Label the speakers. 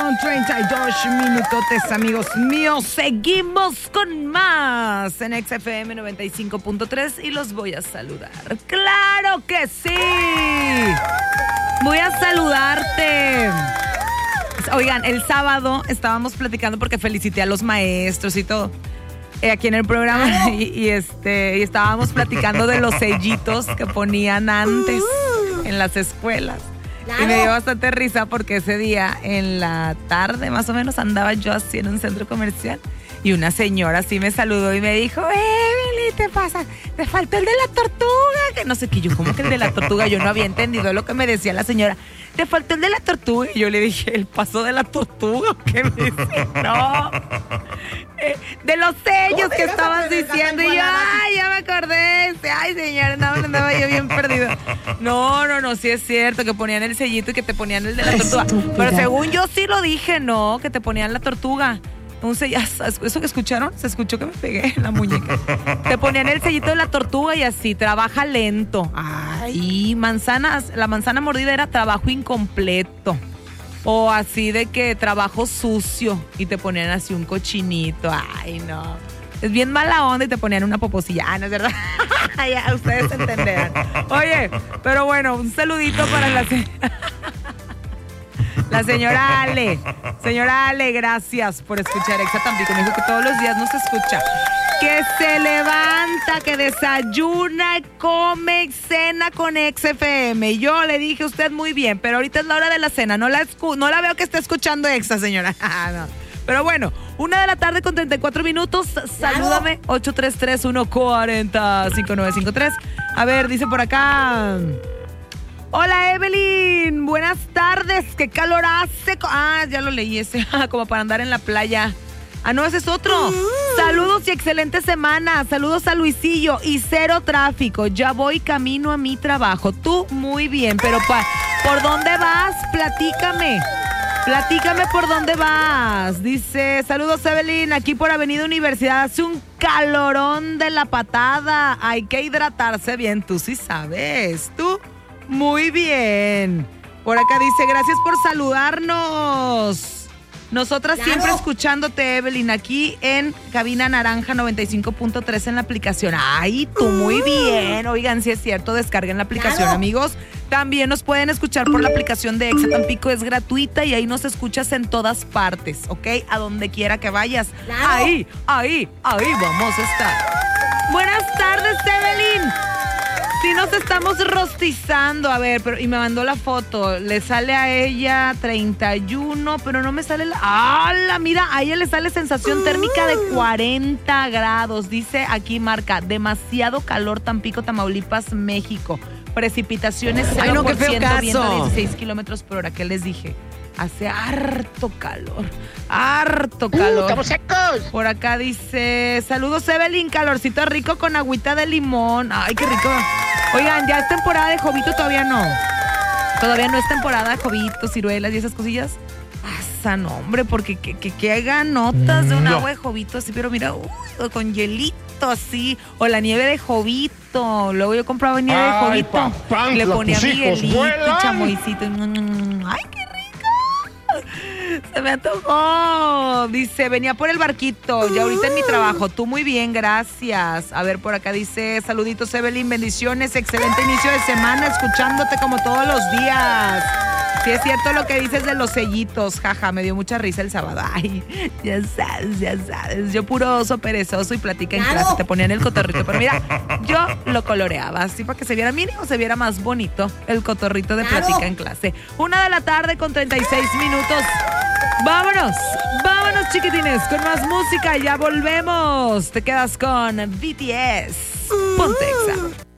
Speaker 1: con 32 minutotes, amigos míos. Seguimos con más en XFM 95.3 y los voy a saludar. ¡Claro que sí! Voy a saludarte. Oigan, el sábado estábamos platicando porque felicité a los maestros y todo. Aquí en el programa y estábamos platicando de los sellitos que ponían antes en las escuelas. Claro. Y me dio bastante risa porque ese día en la tarde más o menos andaba yo así en un centro comercial y una señora así me saludó y me dijo: Emily, ¿te pasa? Te faltó el de la tortuga. Que no sé qué, yo como que el de la tortuga, yo no había entendido lo que me decía la señora. Te faltó el de la tortuga. Y yo le dije: ¿el paso de la tortuga? ¿Qué me dice? No. De los sellos que estabas diciendo. Y yo, ay, ya me acordé. Ay, señora, no, andaba yo bien perdido. No, sí es cierto que ponían el sellito y que te ponían el de la tortuga. Pero según yo sí lo dije, no, que te ponían la tortuga. Un sellazo, ¿eso que escucharon? Se escuchó que me pegué en la muñeca. Te ponían el sellito de la tortuga y así, trabaja lento. Ay, la manzana mordida era trabajo incompleto. O así de que trabajo sucio y te ponían así un cochinito. Ay, no. Es bien mala onda y te ponían una poposilla. Ah, no es verdad. Ya, ustedes entenderán. Oye, pero bueno, un saludito para la señora Ale. Señora Ale, gracias por escuchar Exa Tampico. Me dijo que todos los días nos escucha. Que se levanta, que desayuna, come, cena con XFM. Yo le dije: usted muy bien, pero ahorita es la hora de la cena. No la veo que esté escuchando Exa, señora. No. Pero bueno, 1:00 con 34 minutos. Salúdame, 833-140-5953. A ver, dice por acá: hola, Evelyn, buenas tardes, qué calor hace. Ya lo leí ese, como para andar en la playa. No, ese es otro. Saludos y excelente semana. Saludos a Luisillo y cero tráfico. Ya voy camino a mi trabajo. Tú muy bien, pero ¿por dónde vas? Platícame por dónde vas. Dice: saludos, Evelyn, aquí por Avenida Universidad. Hace un calorón de la patada. Hay que hidratarse bien, tú sí sabes. Tú muy bien. Por acá dice: gracias por saludarnos. Nosotras siempre escuchándote, Evelyn, aquí en Cabina Naranja 95.3 en la aplicación. Ay, tú muy bien. Oigan, si es cierto, descarguen la aplicación, amigos. También nos pueden escuchar por la aplicación de Exa Tampico, es gratuita y ahí nos escuchas en todas partes, ¿ok? A donde quiera que vayas. Ahí vamos a estar. Buenas tardes, Evelyn. Sí, nos estamos rostizando. A ver, y me mandó la foto. Le sale a ella 31, pero no me sale mira, a ella le sale sensación térmica de 40 grados. Dice aquí, marca: demasiado calor, Tampico, Tamaulipas, México. Precipitaciones 0%,
Speaker 2: no, qué feo caso.
Speaker 1: Viento a 16 kilómetros por hora. ¿Qué les dije? Hace harto calor. ¡Estamos secos! Por acá dice: saludos, Evelyn, calorcito rico con agüita de limón. ¡Ay, qué rico! Oigan, ¿ya es temporada de jovito? Todavía no. Todavía no es temporada de jovito, ciruelas y esas cosillas. No, hombre, porque que hagan notas de un agua de jovito así, pero mira, con hielito así, o la nieve de jovito. Luego yo compraba nieve de jovito y le ponía miguelito y chamoycito. ¡Ay, qué rico! Se me antojó. Dice: venía por el barquito, ya ahorita en mi trabajo. Tú muy bien, gracias. A ver, por acá dice: saluditos, Evelyn, bendiciones, excelente inicio de semana, escuchándote como todos los días. Sí es cierto lo que dices de los sellitos, jaja, me dio mucha risa el sábado. Ay, ya sabes, yo puro oso perezoso y platica en clase, te ponían el cotorrito, pero mira, yo lo coloreaba así para que se viera mínimo, se viera más bonito el cotorrito de platica en clase. 1:00 con 36 minutos. Vámonos, chiquitines, con más música, ya volvemos. Te quedas con BTS. Ponte Exa.